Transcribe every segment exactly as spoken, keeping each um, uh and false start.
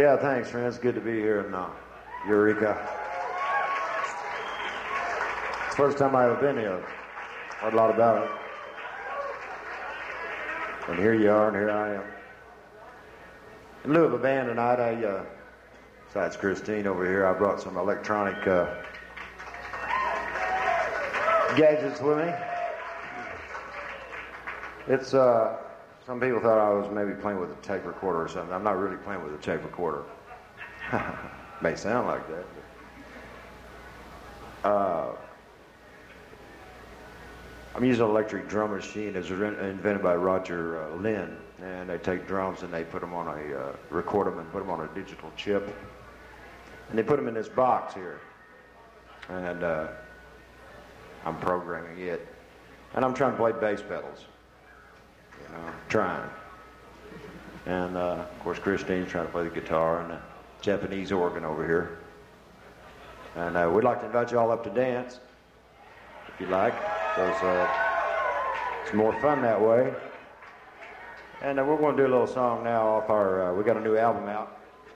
Yeah, thanks, friends. Good to be here in uh, Eureka. It's the first time I've ever been here. Heard a lot about it. And here you are, and here I am. In lieu of a band tonight, I, uh, besides Christine over here, I brought some electronic uh, gadgets with me. It's, uh, some people thought I was maybe playing with a tape recorder or something. I'm not really playing with a tape recorder. May sound like that. But, uh, I'm using an electric drum machine. It was invented by Roger uh, Lynn. And they take drums and they put them on a, uh, record them and put them on a digital chip. And they put them in this box here. And uh, I'm programming it. And I'm trying to play bass pedals. You know, trying. And uh, of course Christine's trying to play the guitar and the Japanese organ over here. And uh, we'd like to invite you all up to dance, if you like, because uh, it's more fun that way. And uh, we're going to do a little song now off our, uh, we got a new album out.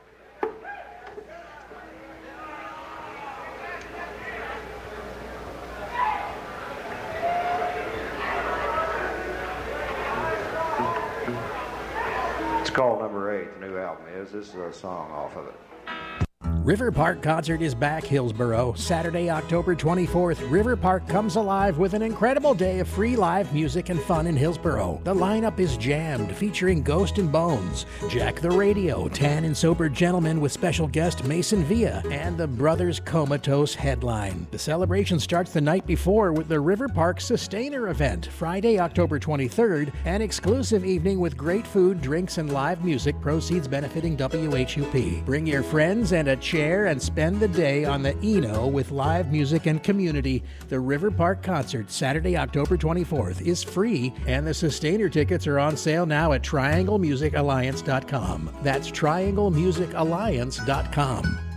It's called Number Eight, the new album is. This is a song off of it. River Park Concert is back, Hillsboro. Saturday, October twenty-fourth, River Park comes alive with an incredible day of free live music and fun in Hillsboro. The lineup is jammed, featuring Ghost and Bones, Jack the Radio, Tan and Sober Gentlemen with special guest Mason Villa, and the Brothers Comatose headline. The celebration starts the night before with the River Park Sustainer event, Friday, October twenty-third, an exclusive evening with great food, drinks, and live music, proceeds benefiting W H U P. Bring your friends and a chair and spend the day on the Eno with live music and community. The River Park Concert, Saturday, October twenty-fourth, is free, and the Sustainer tickets are on sale now at triangle music alliance dot com. That's triangle music alliance dot com.